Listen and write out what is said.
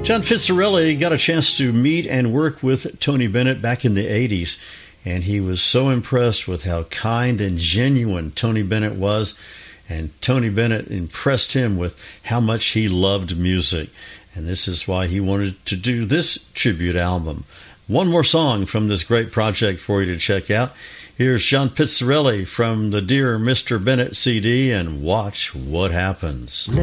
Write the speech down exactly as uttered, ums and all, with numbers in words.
John Pizzarelli got a chance to meet and work with Tony Bennett back in the eighties, and he was so impressed with how kind and genuine Tony Bennett was, and Tony Bennett impressed him with how much he loved music, and this is why he wanted to do this tribute album. One more song from this great project for you to check out. Here's John Pizzarelli from the Dear Mister Bennett C D, and watch what happens.